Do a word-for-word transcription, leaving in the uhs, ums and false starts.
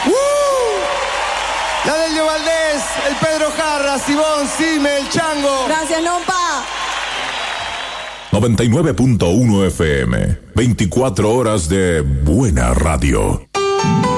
¡Uh! La Delio Valdés, el Pedro Jarra, Simón, Sime, el Chango. Gracias, Nompa. noventa y nueve punto uno F M, veinticuatro horas de buena radio.